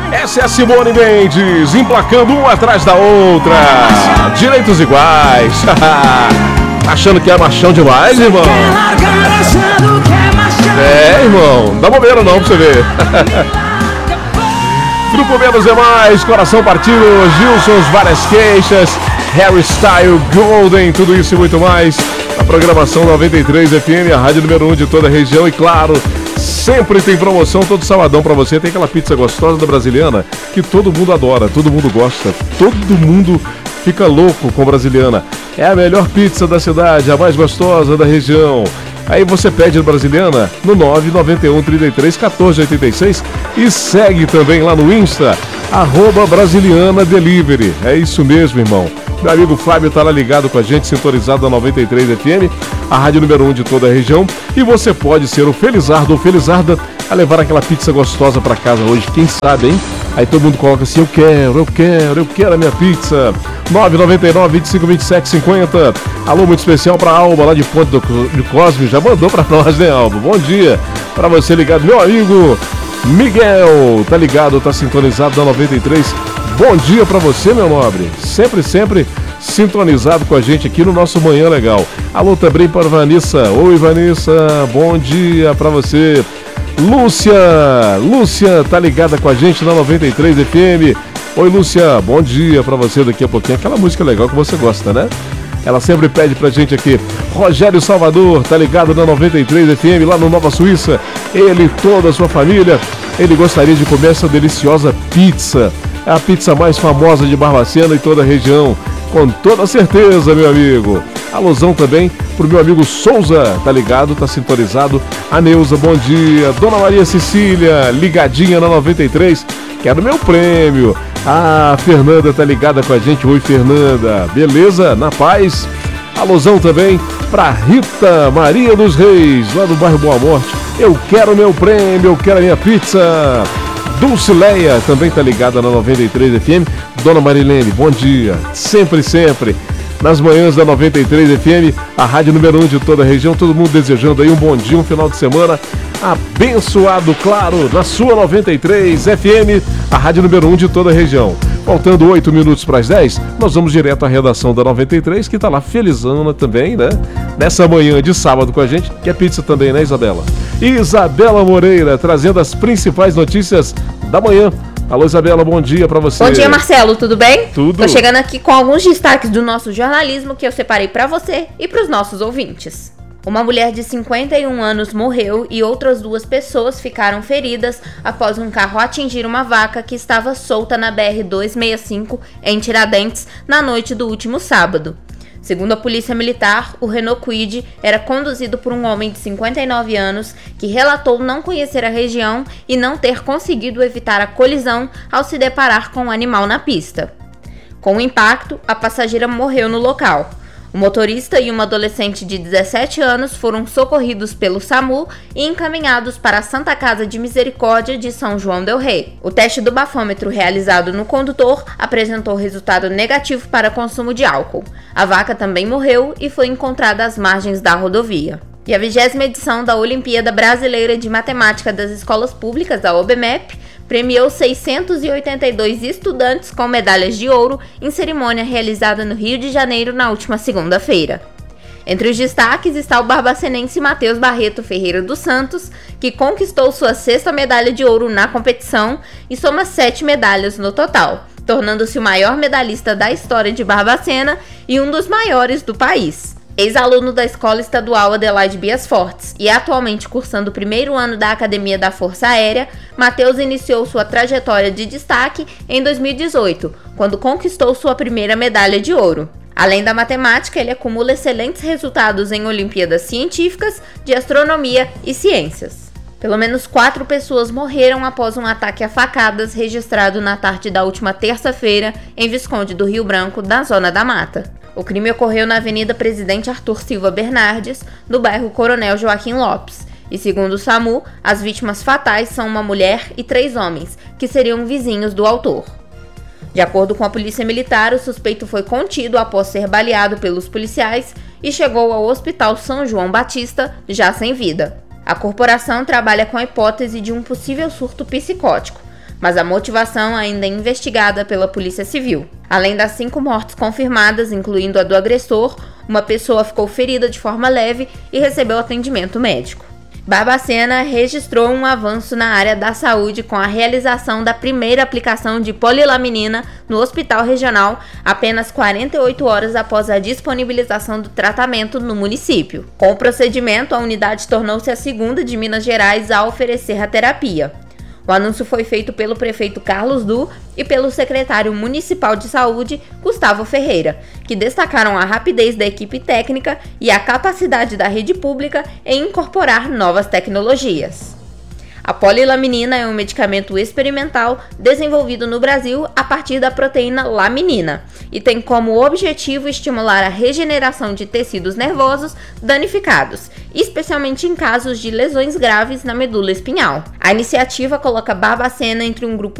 Essa é a Simone Mendes, emplacando uma atrás da outra. Direitos iguais. Achando que é machão demais, irmão? É, irmão, não dá bobeira não pra você ver. Grupo Menos é Mais, Coração Partido, Gilsons, Várias Queixas, Harry Style, Golden, tudo isso e muito mais. A programação 93 FM, a rádio número 1 de toda a região e claro, sempre tem promoção todo sabadão pra você. Tem aquela pizza gostosa da Brasiliana que todo mundo adora, todo mundo gosta, todo mundo fica louco com Brasiliana. É a melhor pizza da cidade, a mais gostosa da região. Aí você pede a Brasiliana no 991 33 14 86 e segue também lá no Insta, @Brasiliana Delivery. É isso mesmo, irmão. Meu amigo Fábio tá lá ligado com a gente, sintonizado na 93 FM, a rádio número 1 de toda a região. E você pode ser o Felizardo ou Felizarda a levar aquela pizza gostosa pra casa hoje, quem sabe, hein? Aí todo mundo coloca assim, eu quero a minha pizza. 999 25 27 50. Alô, muito especial pra Alba, lá de Ponte do Cosme, já mandou pra nós, né, Alba? Bom dia pra você ligado, meu amigo Miguel, tá ligado, tá sintonizado na 93. Bom dia pra você, meu nobre, sempre sintonizado com a gente aqui no nosso Manhã Legal. Alô também para Vanessa, oi Vanessa, bom dia pra você. Lúcia tá ligada com a gente na 93 FM. Oi Lúcia, bom dia pra você daqui a pouquinho. Aquela música legal que você gosta, né? Ela sempre pede pra gente aqui. Rogério Salvador, tá ligado na 93 FM, lá no Nova Suíça. Ele e toda a sua família. Ele gostaria de comer essa deliciosa pizza. É a pizza mais famosa de Barbacena e toda a região. Com toda certeza, meu amigo. Alusão também pro meu amigo Souza, tá ligado, tá sintonizado. A Neuza, bom dia. Dona Maria Cecília, ligadinha na 93. Quero meu prêmio. A Fernanda tá ligada com a gente. Oi, Fernanda. Beleza? Na paz? Alusão também pra Rita Maria dos Reis, lá do bairro Boa Morte. Eu quero meu prêmio, eu quero a minha pizza. Dulcileia também tá ligada na 93 FM. Dona Marilene, bom dia. Sempre nas manhãs da 93 FM, a rádio número 1 de toda a região. Todo mundo desejando aí um bom dia, um final de semana abençoado, claro, na sua 93 FM, a rádio número 1 de toda a região. Faltando 8 minutos para as 10, nós vamos direto à redação da 93, que tá lá felizana também, né? Nessa manhã de sábado com a gente, que é pizza também, né, Isabela? Isabela Moreira, trazendo as principais notícias da manhã. Alô, Isabela, bom dia pra você. Bom dia, Marcelo, tudo bem? Tudo. Tô chegando aqui com alguns destaques do nosso jornalismo que eu separei pra você e pros nossos ouvintes. Uma mulher de 51 anos morreu e outras 2 pessoas ficaram feridas após um carro atingir uma vaca que estava solta na BR-265 em Tiradentes na noite do último sábado. Segundo a Polícia Militar, o Renault Kwid era conduzido por um homem de 59 anos que relatou não conhecer a região e não ter conseguido evitar a colisão ao se deparar com o animal na pista. Com o impacto, a passageira morreu no local. O motorista e uma adolescente de 17 anos foram socorridos pelo SAMU e encaminhados para a Santa Casa de Misericórdia de São João del Rei. O teste do bafômetro realizado no condutor apresentou resultado negativo para consumo de álcool. A vaca também morreu e foi encontrada às margens da rodovia. E a 20ª edição da Olimpíada Brasileira de Matemática das Escolas Públicas, a OBMEP, premiou 682 estudantes com medalhas de ouro em cerimônia realizada no Rio de Janeiro na última segunda-feira. Entre os destaques está o barbacenense Matheus Barreto Ferreira dos Santos, que conquistou sua 6ª medalha de ouro na competição e soma 7 medalhas no total, tornando-se o maior medalhista da história de Barbacena e um dos maiores do país. Ex-aluno da Escola Estadual Adelaide Bias Fortes e atualmente cursando o 1º ano da Academia da Força Aérea, Matheus iniciou sua trajetória de destaque em 2018, quando conquistou sua primeira medalha de ouro. Além da matemática, ele acumula excelentes resultados em Olimpíadas científicas, de astronomia e ciências. Pelo menos 4 pessoas morreram após um ataque a facadas registrado na tarde da última terça-feira em Visconde do Rio Branco, na Zona da Mata. O crime ocorreu na Avenida Presidente Arthur Silva Bernardes, no bairro Coronel Joaquim Lopes. E segundo o SAMU, as vítimas fatais são uma mulher e 3 homens, que seriam vizinhos do autor. De acordo com a Polícia Militar, o suspeito foi contido após ser baleado pelos policiais e chegou ao Hospital São João Batista, já sem vida. A corporação trabalha com a hipótese de um possível surto psicótico, mas a motivação ainda é investigada pela Polícia Civil. Além das 5 mortes confirmadas, incluindo a do agressor, uma pessoa ficou ferida de forma leve e recebeu atendimento médico. Barbacena registrou um avanço na área da saúde com a realização da primeira aplicação de polilaminina no Hospital Regional apenas 48 horas após a disponibilização do tratamento no município. Com o procedimento, a unidade tornou-se a segunda de Minas Gerais a oferecer a terapia. O anúncio foi feito pelo prefeito Carlos Du e pelo secretário municipal de saúde, Gustavo Ferreira, que destacaram a rapidez da equipe técnica e a capacidade da rede pública em incorporar novas tecnologias. A polilaminina é um medicamento experimental desenvolvido no Brasil a partir da proteína laminina e tem como objetivo estimular a regeneração de tecidos nervosos danificados, especialmente em casos de lesões graves na medula espinhal. A iniciativa coloca Barbacena entre um grupo